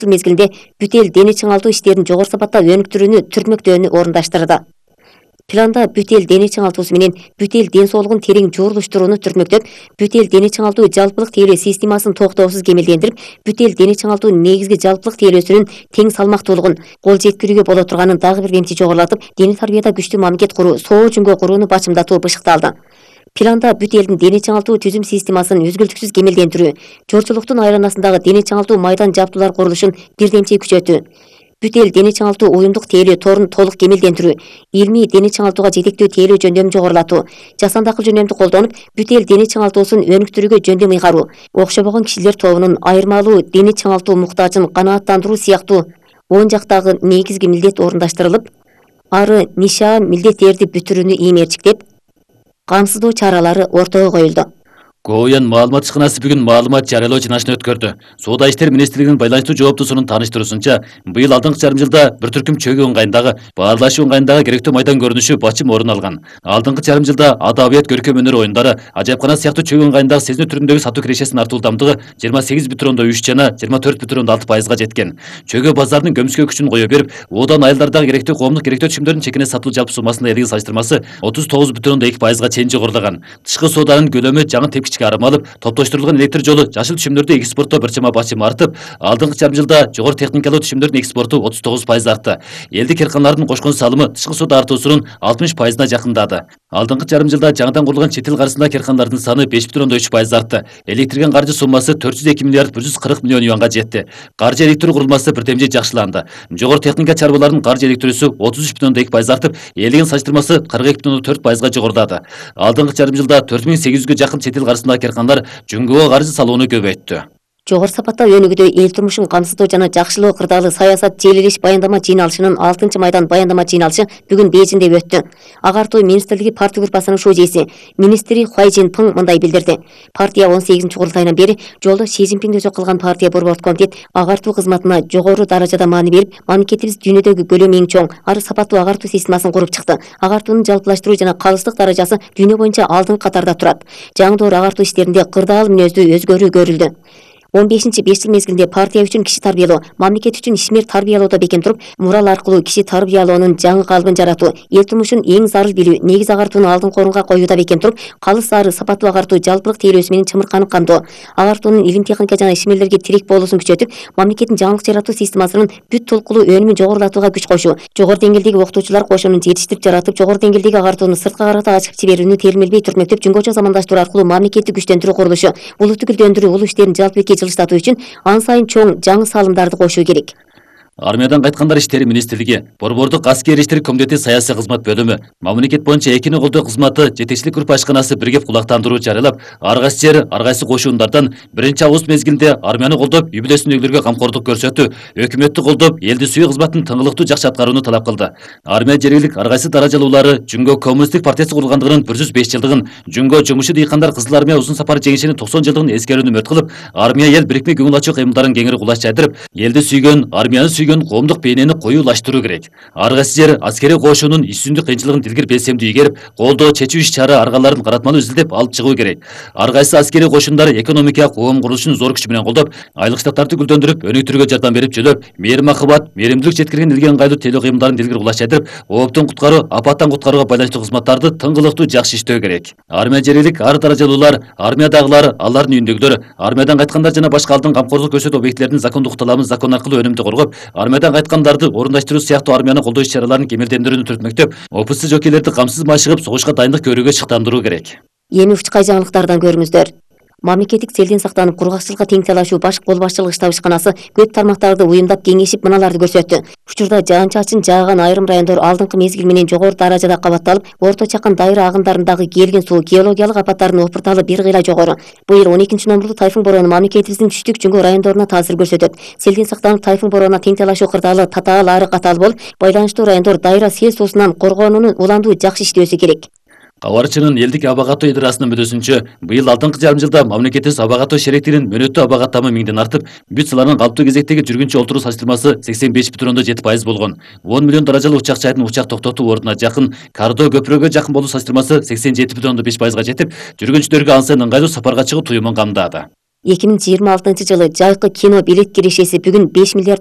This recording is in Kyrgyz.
мезгилинде бүт эл дене чыңалтуу иштерин жогору сапатта өнүктүрүүнү түртмөктөөнү орундаштырды. Планда бүт эл дене чыңалтуусу менен бүт эл ден соолугун терең жуурлуштурууну түртмөктөп, бүт эл дене чыңалтуу жалпылык тейлөө системасын токтоосуз кемелдендирип, бүт эл дене чыңалтуу негизги жалпылык тейлөөсүнүн тең салмактуулугун кол жеткирүүгө боло турганын дагы бир кемчи жогорулатып, дене тарбияда күчтүү мамлекет куруу, соо жөнгө курууну бачымдатуу бышыкталды. Планда бүт элдин дене чыңалтуу түзүм системасын үзгүлтүксүз кемелдендирүү, жорчулуктун айланасындагы дене чыңалтуу майдан жабдуулар курулушун бирдемчи күчөтүү, бүт эл дене чыңалтуу уюмдук тейлөө торун толук кемелдендирүү, илмий дене чыңалтууга жетектүү тейлөө жөндөмүн жогорулатуу, жасандакыл жөндөмдү колдонуп, бүт эл дене чыңалтуусун өнүктүрүүгө жөндөм ыйгаруу, окшобогон кишилер тобунун айырмалуу дене чыңалтуу муктажын канааттандыруу сыяктуу оң жактагы негизги милдет орундаштырылып, ары НИША милдеттерди бүтүрүүнү иймерчиктеп, камсыздоо чаралары ортого коюлду. Коян маалымат ишканасы бүгүн маалымат жарыялоо жыйналышын өткөрдү. Соода иштер министрлигинин байланыштуу жооптусунун тааныштыруусунча, быйыл алдыңкы жарым жылда бир түркүм чөгүү ыңгайындагы, баарлашуу ыңгайындагы керектүү майдан көрүнүшү бачым орун алган. Алдыңкы жарым жылда адабият, көркөм өнөр оюндары, ажайыпкана сыяктуу чөгүү ыңгайындагы сезине түрүндөгү сатуу кирешесинин артуу ылдамдыгы 28,3 жана 24,6% жеткен. Чөгөө базарынын көмүскө күчүн кое берип, одан айылдардагы керектүү коомдук керектөө түшүмдөрдүн чекине сатуу жалпы суммасында элиги салыштырмасы 39,2%га чейин жогорулаган. Тышкы сооданын көлөмү жаңы тепкичке арым алып, топтоштурулган электр жолу жашыл түшүмдөрдү экспортто бир чама бачым артып, алдыңкы жарым жылда жогору техникалуу түшүмдөрдүн экспорту 39% артты. Элдик карканалардын кошкон салымы тышкы соода артуусунун 60%на жакындады. Алдыңкы жарым жылда жаңыдан курулган чет эл каржысындагы карканалардын саны 5,3% артты. Электирген каржы суммасы 402 миллиард 140 миллион юанга жетти. Каржы электирүү курулмасы бирдемчи жакшыланды. Жогору техника чарбаларынын каржы электирүүсү 33,2% артып, элдигин салыштырмасы 42,4%га жогорулады. Алдыңкы жарым жылда 4800гө жакын чет эл каржысындагы карканалар жүнгөгө каржы салууну көбөйттү. Жогору сапатта өнүгүүдө эл турмушун камсыздоо жана жакшылоо кырдаалы саясат желилиш баяндама жыйналышынын 6 майдан баяндама жыйналышы бүгүн Бейжиңде өттү. Агартуу министрлиги партия группасынын шужеси, министри Хуай Жинпың мындай билдирди. Партия 18 курултайынан бери жолдо Си Цзиньпин өзү кылган партия борбордук комитет агартуу кызматына жогору даражада маани берип, мамлекетибиз дүйнөдөгү көлөмү эң чоң, ары сапаттуу агартуу системасын куруп чыкты. Агартуунун жалпылаштыруу жана калыстык даражасы дүйнө боюнча алдыңкы катарда турат. Жаңы доор агартуу иштеринде кырдаал мүнөздүү өзгөрүү көрүлдү. 15-5 жыл мезгилинде партия үчүн киши тарбиялоо, мамлекет үчүн ишмер тарбиялоодо бекем туруп, мурал аркылуу киши тарбиялоонун жаңы калыбын жаратуу, эл турмушун эң зарыл билүү, негиз агартууну алдыңкы орунга коюуда бекем туруп, калыс ары сапаттуу агартуу жалпылык тейлөөсү менен чымырканып камдоо, агартуунун илим техника жана ишмерлерге тирек болуусун күчөтүп, мамлекеттин жаңылык жаратуу системасынын бүт толкулуу өнүмүн жогорулатууга күч кошуу, жогору деңгээлдеги окутуучулар кошунун жетиштирип жаратып, жогору деңгээлдеги агартууну сырткы карата ачып жиберүүнү термелбей түртмөктөп, жүнгөчө замандаштыруу аркылуу мамлекетти күчтөндүрүү курулушу, улутту түгүлдөндүрүү, улуу иштерин жалпы жылыштатуу үчүн ан сайын чоң жаңы салымдарды кошуу керек. Армиядан кайткандар иштери министрлиги, борбордук аскер иштер комитети саясий кызмат бөлүмү, мамлекет боюнча экини колдоо кызматы жетекчилик группа ишканасы биргеп кулактандыруу жарыялап, ар кайсы жер, ар кайсы кошуундардан биринчи август мезгилинде армияны колдоп, үй бүлөсүндөгүлөргө камкордук көрсөтүү, өкмөттү колдоп, элди сүйүү кызматын тыңгылыктуу жакшы аткарууну талап кылды. Армия жергилик ар кайсы даражалуулары Жүнгө коммунисттик партиясы курулгандыгынын 105 жылдыгын, Жүнгө жумушу дыйкандар Кызыл армия узун сапар жеңишинин 90 жылдыгын эскерүүнү өт кылып, армия эл бирикме көңүл ачуу кыймылдарын кеңири кулаш жайдырып, элди сүйгөн, армияны сүйгөн коомдук бейнени коюулаштыруу керек. Ар кайсы жер аскерий кошуунун иш жүзүндүк кыйынчылыгын дилгир белсемдүү игерип, колдоо чечүү иш-чара аргаларын каратмалуу изилдеп алып чыгуу керек. Ар кайсы аскерий кошундар экономика, коом курулушун зор күч менен колдоп, айлык штаттарды гүлдөндүрүп, өнүктүрүүгө жардам берип жөлөп, мээрим акыбат, мээримдүүлүк жеткирген элге ыңгайлуу тейлөө кыймылдарын дилгир кулаш жайдырып, ооптон куткаруу, апаттан куткарууга байланыштуу кызматтарды тыңгылыктуу жакшы иштөө керек. Армия жергилик ар даражалуулар, армиядагылар, алардын үйүндөгүлөр, армиядан кайткандар жана башка алдын камкордук көрсөтүү объектилердин закондук талабын закон аркылуу өнүмдүү коргоп, армиядан кайткандарды орундаштыруу сыяктуу армияны колдоо иш-чараларын кемелдендирүүнү түртмөктөп, ОПС жокейлерди камсыз машыгып согушка дайындык көрүүгө шыктандыруу керек. Эми учкай жаңылыктардан көрүңүздөр. Мамлекеттик селден сактанып, кургакчылыкка тең талашуу баш кол башчылык штаб ишканасы көп тармактарды уюмдап кеңешип мыналарды көрсөттү. Учурда жаан-чачын жааган айрым райондор алдыңкы мезгил менен жогору даражада кабатталып, орто чакан дайра агындарындагы келген суу геологиялык апаттардын опурталы бир кыйла жогору. Быйыл 12 номерлуу тайфун бороону мамлекетибиздин түштүк Жүнгө райондоруна таасир көрсөтөт. Селден сактанып, тайфун бороону тең талашуу кырдаалы татаал ары катаал болуп, байланыштуу райондор дайра сел суусунан коргоонууну уландуу жакшы иштөөсү керек. Кабарчынын элдик абагаттоо идарасынын мүдөсүнчө быйыл алдыңкы жарым жылда мамлекетибиз абагаттоо шеректигинин мөөнөттүү абагаттамы 1000ден артып, бүт саланын калптуу кезектеги жүргүнчү олтуруу салыштырмасы 85,7% болгон. 10 миллион даражалуу учак жайдын учак токтотуу ордуна жакын, кардоо көпүрөгө жакын болуу салыштырмасы 87,5%га жетип, жүргүнчүлөргө ан сайын ыңгайлуу сапарга чыгуу туюмун камдаады. 2026 жылы жайкы кино билет кирешеси бүгүн 5 миллиард